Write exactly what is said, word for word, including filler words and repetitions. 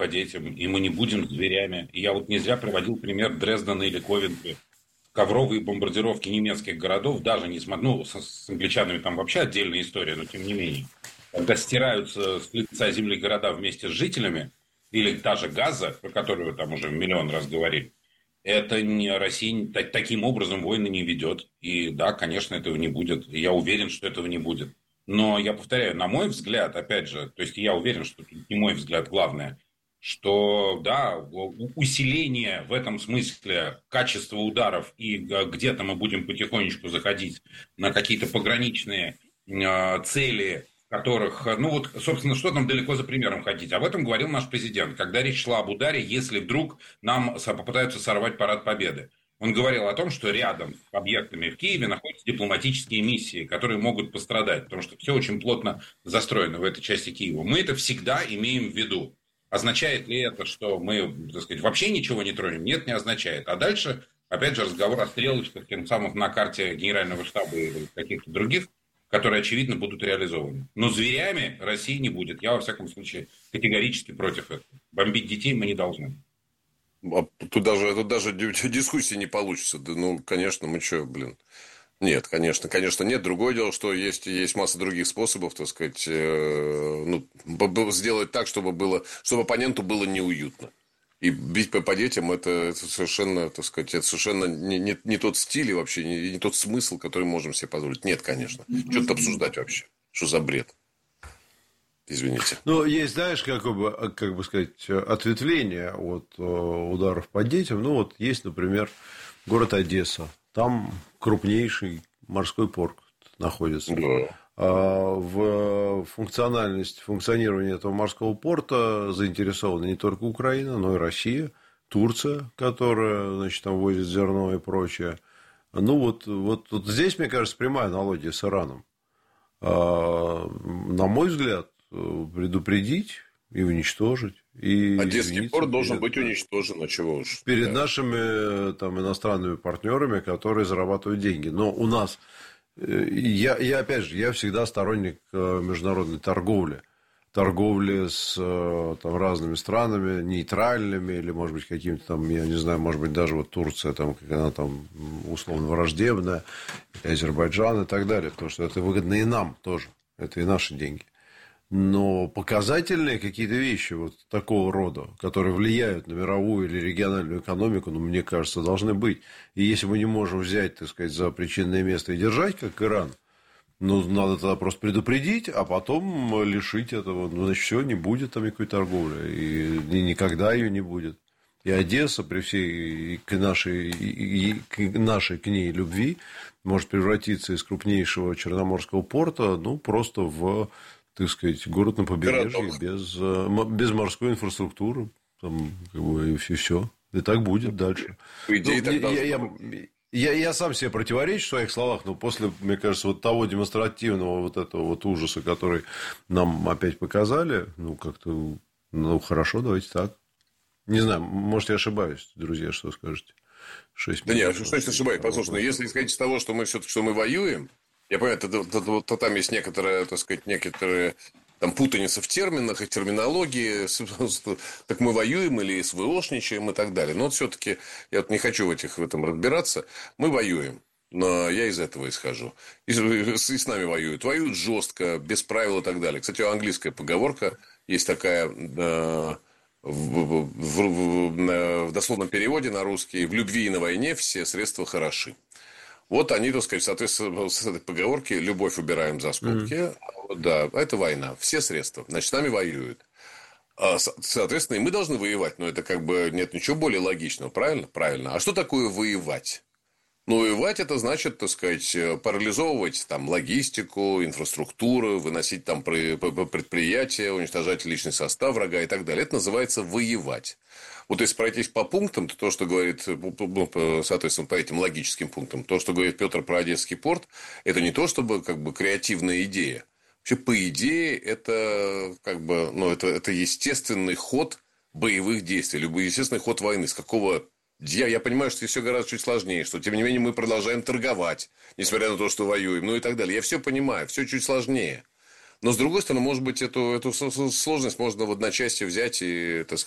по детям, и мы не будем зверями. И я вот не зря приводил пример Дрездена или Ковентри. Ковровые бомбардировки немецких городов, даже не смотря, ну, с, с англичанами там вообще отдельная история, но тем не менее, когда стираются с лица земли города вместе с жителями, или даже Газа, про которую там уже миллион раз говорили, это не Россия так, таким образом войны не ведет. И да, конечно, этого не будет. И я уверен, что этого не будет. Но я повторяю, на мой взгляд, опять же, то есть я уверен, что тут не мой взгляд главное, что, да, усиление в этом смысле качества ударов, и где-то мы будем потихонечку заходить на какие-то пограничные э, цели, которых, ну вот, собственно, что там далеко за примером ходить. Об этом говорил наш президент, когда речь шла об ударе, если вдруг нам попытаются сорвать парад Победы. Он говорил о том, что рядом с объектами в Киеве находятся дипломатические миссии, которые могут пострадать, потому что все очень плотно застроено в этой части Киева. Мы это всегда имеем в виду. Означает ли это, что мы, так сказать, вообще ничего не тронем? Нет, не означает. А дальше, опять же, разговор о стрелочках, тем самым на карте Генерального штаба или каких-то других, которые, очевидно, будут реализованы. Но зверями России не будет. Я, во всяком случае, категорически против этого. Бомбить детей мы не должны. А тут даже, тут даже дискуссии не получится. Да, ну, конечно, мы что, блин... Нет, конечно, конечно, нет. Другое дело, что есть, есть масса других способов, так сказать, э, ну, сделать так, чтобы было, чтобы оппоненту было неуютно. И бить по, по детям это, это совершенно, так сказать, это совершенно не, не, не тот стиль и вообще не, не тот смысл, который можем себе позволить. Нет, конечно. Что-то обсуждать вообще. Что за бред? Извините. Ну, есть, знаешь, как бы, как бы сказать, ответвление от ударов по детям. Ну, вот есть, например, город Одесса. Там крупнейший морской порт находится. Да. В функциональность, функционирование этого морского порта заинтересована не только Украина, но и Россия, Турция, которая, значит, там возит зерно и прочее. Ну, вот, вот, вот здесь, мне кажется, прямая аналогия с Ираном. На мой взгляд, предупредить и уничтожить. И Одесский порт должен быть уничтожен, а чего уж. Перед да. нашими там, иностранными партнерами, которые зарабатывают деньги. Но у нас, я, я опять же, я всегда сторонник международной торговли. Торговли с там, разными странами, нейтральными, или, может быть, какими-то там, я не знаю, может быть, даже вот Турция, там, как она там условно враждебная, Азербайджан и так далее. Потому что это выгодно и нам тоже. Это и наши деньги. Но показательные какие-то вещи вот такого рода, которые влияют на мировую или региональную экономику, ну, мне кажется, должны быть. И если мы не можем взять, так сказать, за причинное место и держать, как Иран, ну, надо тогда просто предупредить, а потом лишить этого. Ну, значит, все, не будет там никакой торговли. И никогда ее не будет. И Одесса при всей к нашей, и к нашей к ней любви может превратиться из крупнейшего черноморского порта, ну, просто в... так сказать, город на побережье без, без морской инфраструктуры. Там, как бы, и все. И так будет дальше. По идее, ну, я, я, я, я сам себе противоречу в своих словах, но после, мне кажется, вот того демонстративного вот этого вот ужаса, который нам опять показали, ну, как-то, ну, хорошо, давайте так. Не знаю, может, я ошибаюсь, друзья, что скажете? шесть да нет, что значит ошибаюсь? Послушай, ну, если исходить из того, что мы все-таки что мы воюем, я понимаю, то, то, то, то там есть некоторая, так сказать, некоторые там путаница в терминах и терминологии. Так мы воюем или СВОшничаем и так далее. Но вот все-таки я вот не хочу в, этих, в этом разбираться. Мы воюем. Но я из этого исхожу. И, и с нами воюют. Воюют жестко, без правил и так далее. Кстати, английская поговорка есть такая... Э, в, в, в, в дословном переводе на русский: в любви и на войне все средства хороши. Вот они, так сказать, соответственно, с этой поговорки любовь убираем за скобки. Mm. Да, это война. Все средства. Значит, с нами воюют. Соответственно, и мы должны воевать. Но это как бы нет ничего более логичного. Правильно? Правильно. А что такое воевать? Ну, воевать это значит, так сказать, парализовывать там логистику, инфраструктуру, выносить там предприятия, уничтожать личный состав врага и так далее. Это называется воевать. Вот если пройтись по пунктам, то то, что говорит, соответственно, по этим логическим пунктам, то, что говорит Петр про Одесский порт, это не то, чтобы как бы креативная идея. Вообще, по идее, это как бы, ну, это, это естественный ход боевых действий, любой естественный ход войны. С какого Я, я понимаю, что все гораздо чуть сложнее, что, тем не менее, мы продолжаем торговать, несмотря на то, что воюем, ну и так далее. Я все понимаю, все чуть сложнее. Но, с другой стороны, может быть, эту, эту сложность можно в одночасье взять и, так сказать,